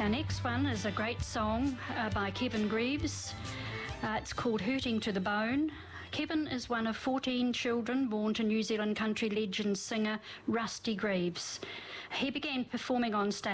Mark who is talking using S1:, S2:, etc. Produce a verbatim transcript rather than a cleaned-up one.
S1: Our next one is a great song uh, by Kevin Greaves. Uh, it's called Hurting to the Bone. Kevin is one of fourteen children born to New Zealand country legend singer Rusty Greaves. He began performing on stage